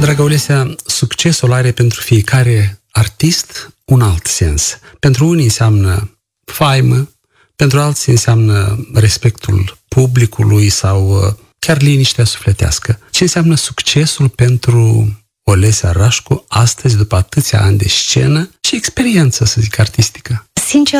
Dragă Olesea, succesul are pentru fiecare artist un alt sens. Pentru unii înseamnă faimă, pentru alții înseamnă respectul publicului sau chiar liniștea sufletească. Ce înseamnă succesul pentru Olesea Rașcu astăzi, după atâția ani de scenă și experiență, să zic, artistică? Sincer,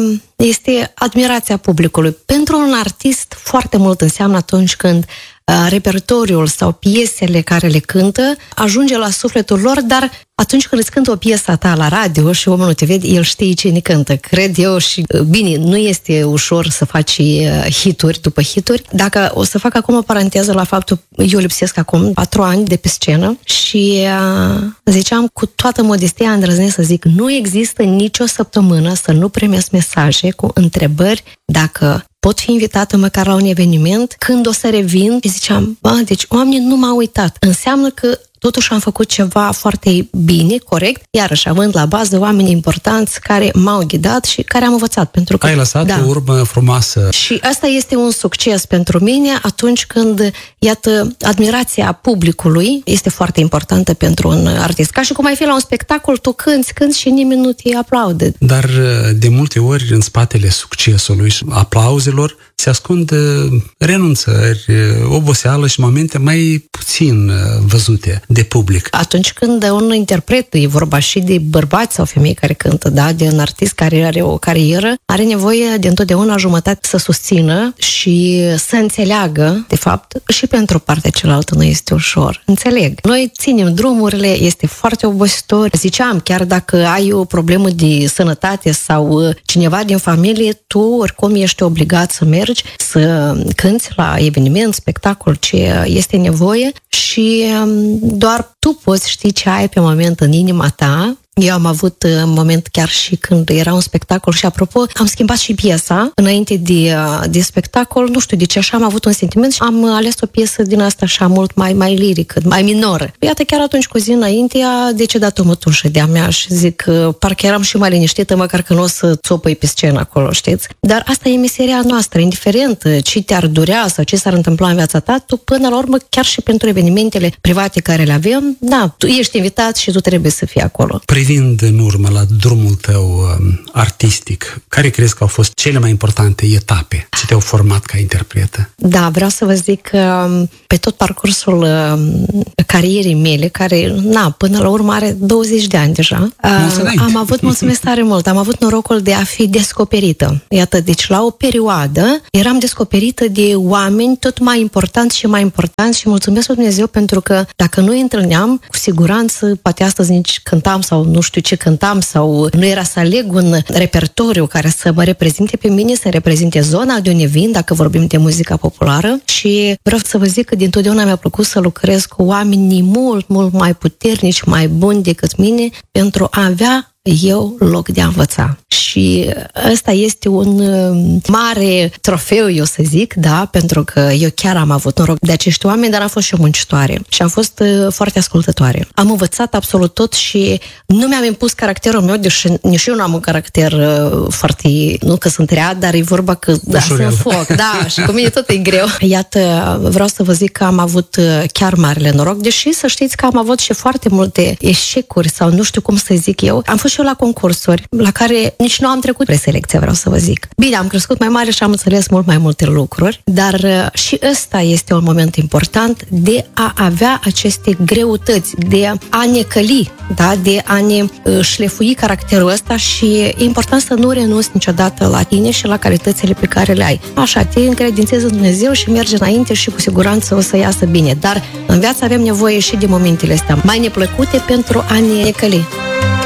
este admirația publicului. Pentru un artist foarte mult înseamnă atunci când repertoriul sau piesele care le cântă ajunge la sufletul lor, dar atunci când îți cântă o piesă ta la radio și omul nu te vede, el știe cine cântă. Cred eu și, bine, nu este ușor să faci hituri după hituri. Dacă o să fac acum o paranteză la faptul, eu lipsesc acum 4 ani de pe scenă și ziceam cu toată modestia, îndrăznesc să zic, nu există nicio săptămână să nu primesc mesaje cu întrebări dacă pot fi invitată măcar la un eveniment, când o să revin, și ziceam, deci oamenii nu m-au uitat. Înseamnă că totuși am făcut ceva foarte bine, corect, iarăși având la bază oameni importanți care m-au ghidat și care am învățat. Pentru că, ai lăsat o urmă frumoasă. Și asta este un succes pentru mine atunci când, iată, admirația publicului este foarte importantă pentru un artist. Ca și cum ai fi la un spectacol, tu cânti și nimeni nu te aplaudă. Dar de multe ori în spatele succesului și aplauzelor se ascund renunțări, oboseală și momente mai puțin văzute de public. Atunci când un interpret, e vorba și de bărbați sau femei care cântă, da, de un artist care are o carieră, are nevoie de întotdeauna jumătate să susțină și să înțeleagă, de fapt, și pentru partea cealaltă nu este ușor. Înțeleg. Noi ținem drumurile, este foarte obositor. Ziceam, chiar dacă ai o problemă de sănătate sau cineva din familie, tu oricum ești obligat să mergi, să cânti la eveniment, spectacol, ce este nevoie și doar tu poți ști ce ai pe moment în inima ta. Eu am avut un moment chiar și când era un spectacol și, apropo, am schimbat și piesa înainte de spectacol, nu știu de ce, așa am avut un sentiment și am ales o piesă din asta așa mult mai lirică, mai minoră. Iată, chiar atunci cu zi înainte a decedat o mătușă de-a mea și zic, parcă eram și mai liniștită, măcar că nu o să țopăi pe scenă acolo, știți? Dar asta e meseria noastră, indiferent ce te-ar durea sau ce s-ar întâmpla în viața ta, tu până la urmă, chiar și pentru evenimentele private care le avem, da, tu ești invitat și tu trebuie să fii acolo. Privind în urmă la drumul tău artistic, care crezi că au fost cele mai importante etape ce te-au format ca interpretă? Da, vreau să vă zic că pe tot parcursul carierei mele, care, până la urmă are 20 de ani deja, am avut, mulțumesc tare mult, am avut norocul de a fi descoperită. Iată, deci la o perioadă eram descoperită de oameni tot mai importanți și mai importanți și mulțumesc lui Dumnezeu pentru că dacă nu îi întâlneam, cu siguranță, poate astăzi nici cântam sau nu știu ce cântam sau nu era să aleg un repertoriu care să mă reprezinte pe mine, să reprezinte zona de unde vin, dacă vorbim de muzica populară. Și vreau să vă zic că dintotdeauna mi-a plăcut să lucrez cu oameni mult, mult mai puternici, mai buni decât mine, pentru a avea eu loc de a învăța. Și ăsta este un mare trofeu, eu să zic, da, pentru că eu chiar am avut noroc de acești oameni, dar am fost și o muncitoare și am fost foarte ascultătoare. Am învățat absolut tot și nu mi-am impus caracterul meu, deși nici eu nu am un caracter foarte, nu că sunt rea, dar e vorba că sunt foc, da, și cu mine tot e greu. Iată, vreau să vă zic că am avut chiar marele noroc, deși să știți că am avut și foarte multe eșecuri sau nu știu cum să zic eu. Am fost și eu la concursuri, la care nici nu am trecut preselecția, vreau să vă zic. Bine, am crescut mai mare și am înțeles mult mai multe lucruri, dar și ăsta este un moment important de a avea aceste greutăți, de a ne căli, da? De a ne șlefui caracterul ăsta și e important să nu renunți niciodată la tine și la calitățile pe care le ai. Așa, te încredințezi în Dumnezeu și mergi înainte și cu siguranță o să iasă bine. Dar în viață avem nevoie și de momentele astea mai neplăcute pentru a ne căli.